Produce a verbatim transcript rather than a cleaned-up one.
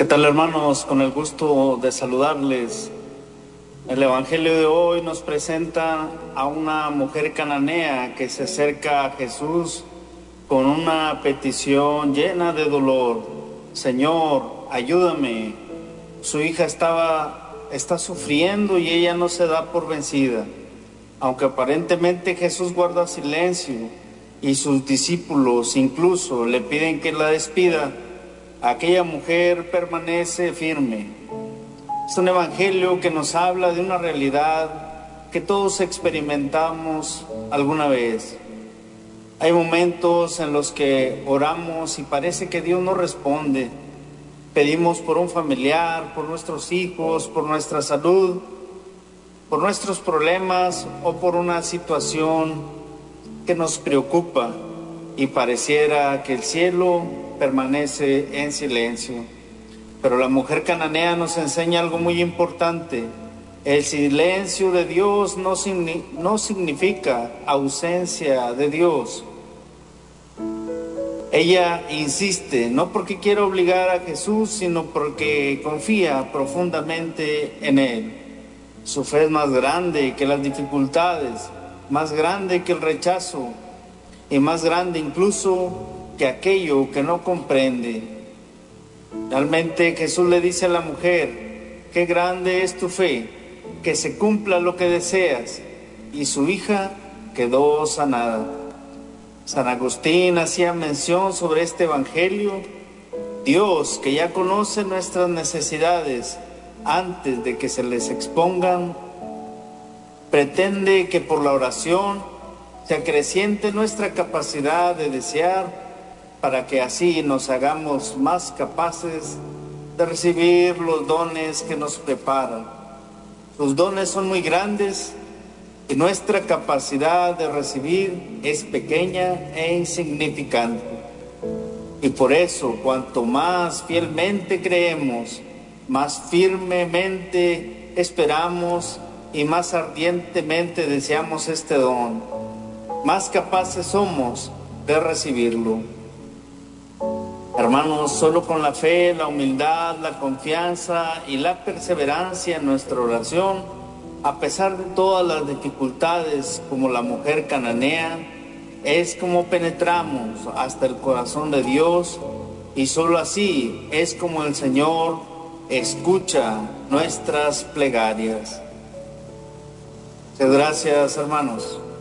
¿Qué tal, hermanos? Con el gusto de saludarles. El Evangelio de hoy nos presenta a una mujer cananea que se acerca a Jesús con una petición llena de dolor. Señor, ayúdame. Su hija estaba, está sufriendo y ella no se da por vencida. Aunque aparentemente Jesús guarda silencio y sus discípulos incluso le piden que la despida, aquella mujer permanece firme. Es un evangelio que nos habla de una realidad que todos experimentamos alguna vez. Hay momentos en los que oramos y parece que Dios no responde. Pedimos por un familiar, por nuestros hijos, por nuestra salud, por nuestros problemas o por una situación que nos preocupa y pareciera que el cielo permanece en silencio. Pero la mujer cananea nos enseña algo muy importante. El silencio de Dios no, signi- no significa ausencia de Dios. Ella insiste, no porque quiera obligar a Jesús, sino porque confía profundamente en Él. Su fe es más grande que las dificultades, más grande que el rechazo y más grande incluso que aquello que no comprende. Realmente Jesús le dice a la mujer: qué grande es tu fe, que se cumpla lo que deseas. Y su hija quedó sanada. San Agustín hacía mención sobre este evangelio. Dios, que ya conoce nuestras necesidades antes de que se les expongan, pretende que por la oración se acreciente nuestra capacidad de desear, para que así nos hagamos más capaces de recibir los dones que nos preparan. Los dones son muy grandes y nuestra capacidad de recibir es pequeña e insignificante. Y por eso, cuanto más fielmente creemos, más firmemente esperamos y más ardientemente deseamos este don, más capaces somos de recibirlo. Hermanos, solo con la fe, la humildad, la confianza y la perseverancia en nuestra oración, a pesar de todas las dificultades, como la mujer cananea, es como penetramos hasta el corazón de Dios, y solo así es como el Señor escucha nuestras plegarias. Muchas gracias, hermanos.